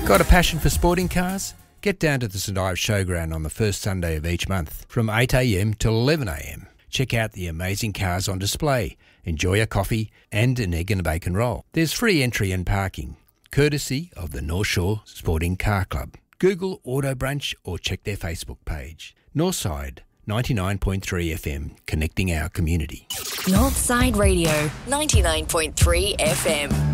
Got a passion for sporting cars? Get down to the St Ives Showground on the first Sunday of each month from 8am till 11am. Check out the amazing cars on display, enjoy a coffee and an egg and a bacon roll. There's free entry and parking, courtesy of the North Shore Sporting Car Club. Google Auto Brunch or check their Facebook page. Northside 99.3 FM, connecting our community. Northside Radio, 99.3 FM.